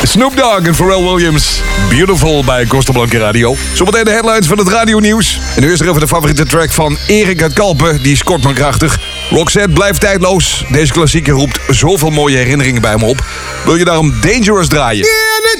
Snoop Dogg en Pharrell Williams. Beautiful bij Costa Blanca Radio. Zometeen de headlines van het radionieuws. En nu is er even de favoriete track van Erik uit Kalpen. Die is kort maar krachtig. Roxette blijft tijdloos. Deze klassieker roept zoveel mooie herinneringen bij me op. Wil je daarom Dangerous draaien? Yeah,